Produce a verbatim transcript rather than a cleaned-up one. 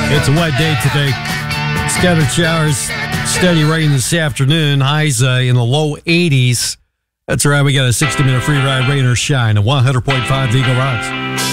It's a wet day today. Scattered showers, steady rain this afternoon. Highs uh, in the low eighties. That's right. We got a sixty minute free ride, rain or shine. A one hundred point five Eagle Rocks.